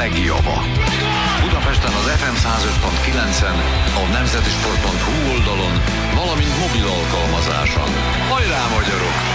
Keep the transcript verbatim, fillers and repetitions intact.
legjava. Budapesten az ef em száz öt pont kilencen, a nemzetisport pont hu oldalon, valamint mobil alkalmazáson. Hajrá, magyarok!